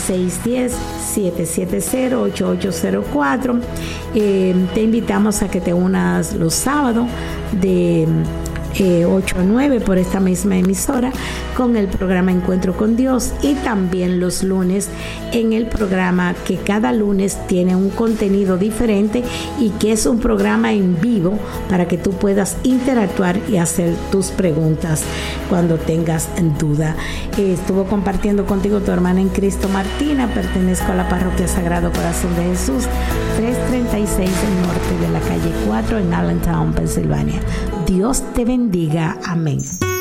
610-770-8804. Te invitamos a que te unas los sábados de 8 a 9 por esta misma emisora con el programa Encuentro con Dios, y también los lunes en el programa que cada lunes tiene un contenido diferente y que es un programa en vivo para que tú puedas interactuar y hacer tus preguntas cuando tengas duda. Estuvo compartiendo contigo tu hermana en Cristo, Martina. Pertenezco a la Parroquia Sagrado Corazón de Jesús, 336 norte de la calle 4 en Allentown, Pensilvania. Dios te bendiga. Amén.